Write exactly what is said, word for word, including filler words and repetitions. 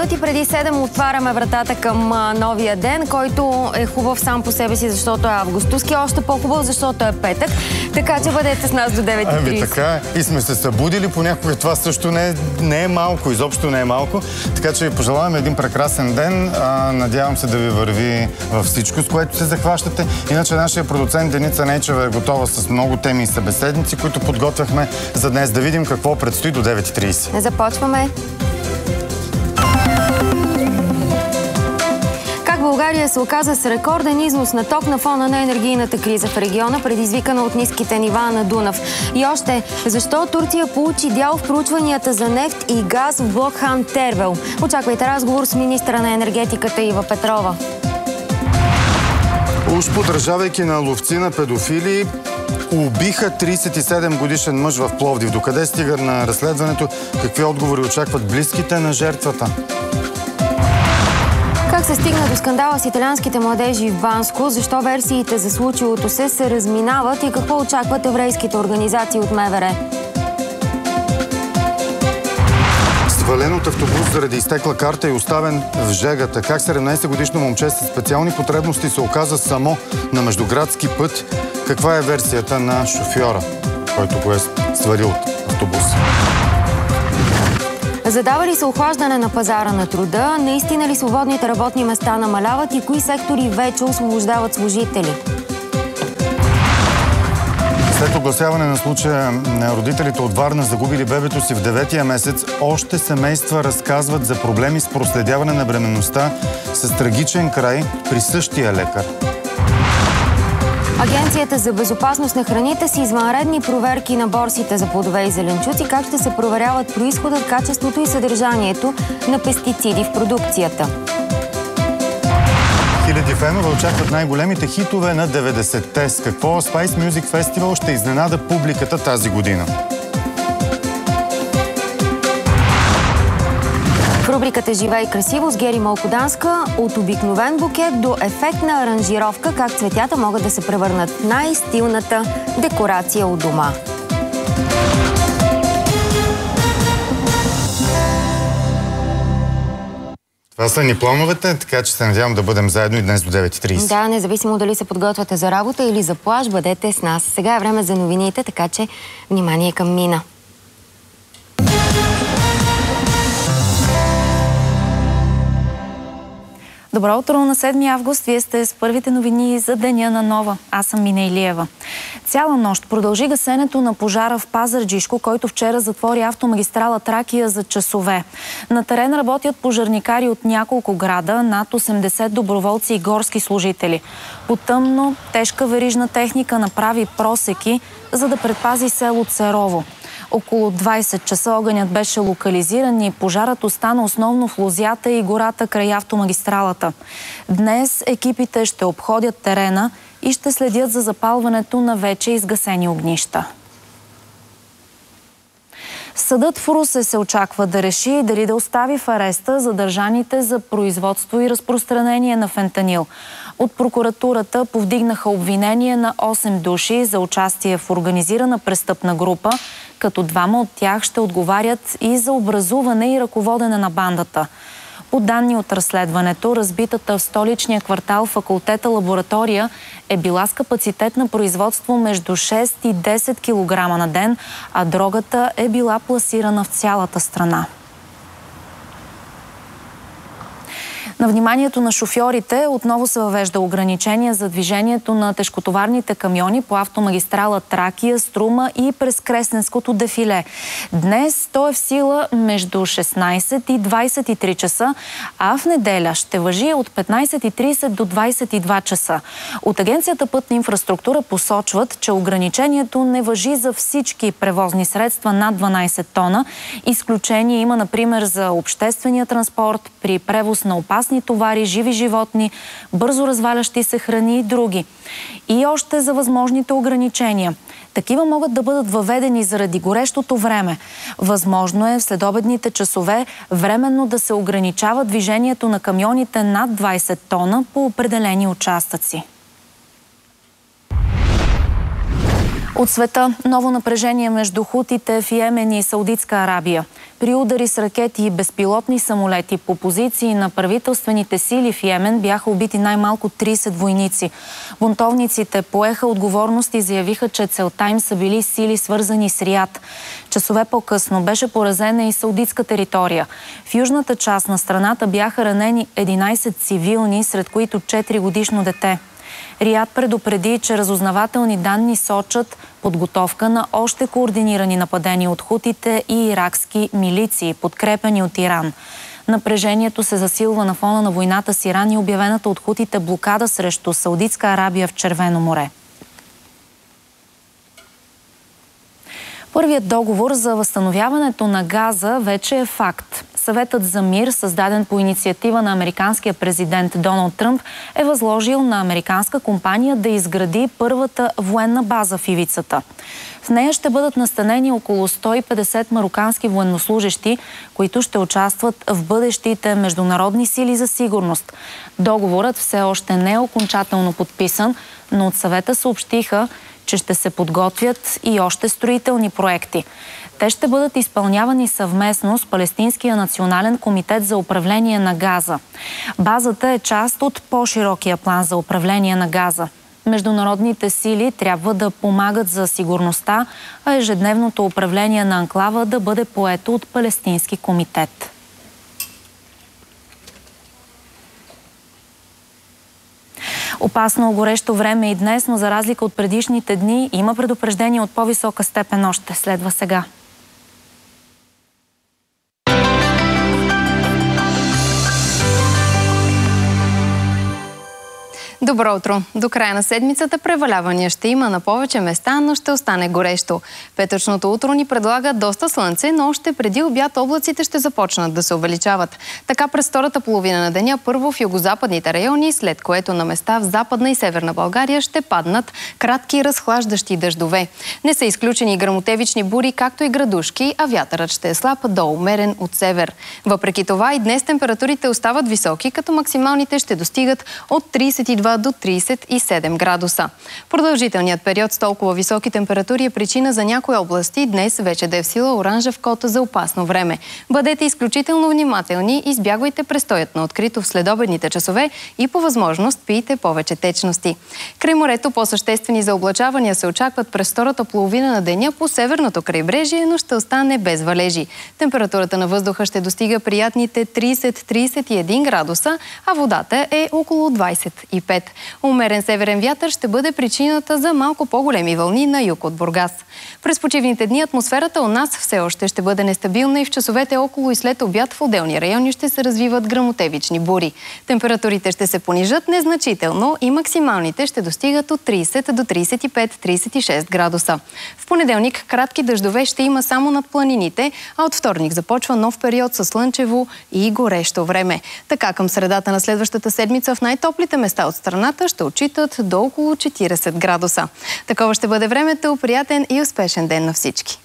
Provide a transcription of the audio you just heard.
минути преди седем отваряме вратата към а, новия ден, който е хубав сам по себе си, защото е августовски, още по-хубав, защото е петък. Така че бъдете с нас до девет и тридесет. Ами така, и сме се събудили понякога. Това също не е, не е малко, изобщо не е малко. Така че ви пожелаваме един прекрасен ден. А, надявам се да ви върви във всичко, с което се захващате. Иначе нашия продуцент Деница Нейчева е готова с много теми и събеседници, които подготвяхме за днес. Да видим какво предстои до девет и тридесет. Започваме. Как България се оказа с рекорден износ на ток на фона на енергийната криза в региона, предизвикана от ниските нива на Дунав. И още, защо Турция получи дял в проучванията за нефт и газ в блок Хан Тервел? Очаквайте разговор с министра на енергетиката Ива Петрова. Уж подражавайки на ловци на педофили, убиха тридесет и седем годишен мъж в Пловдив. Докъде стига на разследването? Какви отговори очакват близките на жертвата? Как се стигна до скандала с италианските младежи в Банско? Защо версиите за случилото се се разминават и какво очакват еврейските организации от МВР? Свален от автобус заради изтекла карта и оставен в жегата. Как седемнадесетгодишно момче с специални потребности се оказа само на междуградски път? Каква е версията на шофьора, който го е свалил от автобуса? Задава ли се охлаждане на пазара на труда? Наистина ли свободните работни места намаляват и кои сектори вече освобождават служители? След огласяване на случая на родителите от Варна, загубили бебето си в деветия месец, още семейства разказват за проблеми с проследяване на бременността с трагичен край при същия лекар. Агенцията за безопасност на храните с извънредни проверки на борсите за плодове и зеленчуци. Как ще се проверяват произходът, качеството и съдържанието на пестициди в продукцията? Хиляди фенове очакват най-големите хитове на деветдесетте. С какво Spice Music Festival ще изненада публиката тази година? В рубриката «Живей красиво» с Гери Малкоданска, от обикновен букет до ефектна аранжировка, как цветята могат да се превърнат в най-стилната декорация у дома. Това са ни плановете, така че се надявам да бъдем заедно и днес до девет и тридесет. Да, независимо дали се подготвяте за работа или за плаж, бъдете с нас. Сега е време за новините, така че внимание към Мина. Добро утро на седми август. Вие сте с първите новини за деня на Нова. Аз съм Мина Илиева. Цяла нощ продължи гасенето на пожара в Пазарджишко, който вчера затвори автомагистрала Тракия за часове. На терен работят пожарникари от няколко града, над осемдесет доброволци и горски служители. По тъмно, тежка верижна техника направи просеки, за да предпази село Церово. Около двадесет часа огънят беше локализиран и пожарът остана основно в лозята и гората край автомагистралата. Днес екипите ще обходят терена и ще следят за запалването на вече изгасени огнища. Съдът в Русе се очаква да реши дали да остави в ареста задържаните за производство и разпространение на фентанил. От прокуратурата повдигнаха обвинение на осем души за участие в организирана престъпна група, като двама от тях ще отговарят и за образуване и ръководене на бандата. По данни от разследването, разбитата в столичния квартал факултета лаборатория е била с капацитет на производство между шест и десет килограма на ден, а дрогата е била пласирана в цялата страна. На вниманието на шофьорите отново се въвежда ограничение за движението на тежкотоварните камиони по автомагистрала Тракия, Струма и през Кресненското дефиле. Днес то е в сила между шестнадесет и двадесет и три часа, а в неделя ще важи от петнадесет и тридесет до двадесет и два часа. От Агенцията Пътна инфраструктура посочват, че ограничението не важи за всички превозни средства над дванадесет тона. Изключение има, например, за обществения транспорт, при превоз на опасни товари, живи животни, бързо развалящи се храни и други. И още за възможните ограничения. Такива могат да бъдат въведени заради горещото време. Възможно е в следобедните часове временно да се ограничава движението на камионите над двадесет тона по определени участъци. От света ново напрежение между хутите в Йемен и Саудитска Арабия. При удари с ракети и безпилотни самолети по позиции на правителствените сили в Йемен бяха убити най-малко трийсет войници. Бунтовниците поеха отговорност и заявиха, че целта им са били сили свързани с Риад. Часове по-късно беше поразена и саудитска територия. В южната част на страната бяха ранени единайсет цивилни, сред които четири годишно дете. Риад предупреди, че разузнавателни данни сочат подготовка на още координирани нападения от хутите и иракски милиции, подкрепени от Иран. Напрежението се засилва на фона на войната с Иран и обявената от хутите блокада срещу Саудитска Арабия в Червено море. Първият договор за възстановяването на газа вече е факт. Съветът за мир, създаден по инициатива на американския президент Доналд Тръмп, е възложил на американска компания да изгради първата военна база в ивицата. В нея ще бъдат настанени около сто и петдесет марокански военнослужещи, които ще участват в бъдещите международни сили за сигурност. Договорът все още не е окончателно подписан, но от съвета съобщиха, че ще се подготвят и още строителни проекти. Те ще бъдат изпълнявани съвместно с Палестинския национален комитет за управление на газа. Базата е част от по-широкия план за управление на газа. Международните сили трябва да помагат за сигурността, а ежедневното управление на анклава да бъде поето от Палестински комитет. Опасно горещо време и днес, но за разлика от предишните дни има предупреждение от по-висока степен още. Следва сега. Добро утро! До края на седмицата превалявания ще има на повече места, но ще остане горещо. Петъчното утро ни предлага доста слънце, но още преди обяд облаците ще започнат да се увеличават. Така през втората половина на деня първо в югозападните райони, след което на места в Западна и Северна България ще паднат кратки разхлаждащи дъждове. Не са изключени гръмотевични бури, както и градушки, а вятърът ще е слаб до умерен от север. Въпреки това и днес температурите остават високи, като максималните ще достигат от трийсет и два до трийсет и седем градуса. Продължителният период с толкова високи температури е причина за някои области днес вече да е в сила оранжев код за опасно време. Бъдете изключително внимателни, избягвайте престоят на открито в следобедните часове и по възможност пийте повече течности. Край морето по-съществени заоблачавания се очакват през втората половина на деня по северното крайбрежие, но ще остане без валежи. Температурата на въздуха ще достига приятните трийсет до трийсет и един градуса, а водата е около двайсет и пет. Умерен северен вятър ще бъде причината за малко по-големи вълни на юг от Бургас. През почивните дни атмосферата у нас все още ще бъде нестабилна и в часовете около и след обяд в отделни райони ще се развиват гръмотевични бури. Температурите ще се понижат незначително и максималните ще достигат от трийсет до трийсет и пет до трийсет и шест градуса. В понеделник кратки дъждове ще има само над планините, а от вторник започва нов период със слънчево и горещо време. Така към средата на следващата седмица в най-топлите места от страната ще отчитат до около четирийсет градуса. Такова ще бъде времето. Приятен и успешен ден на всички!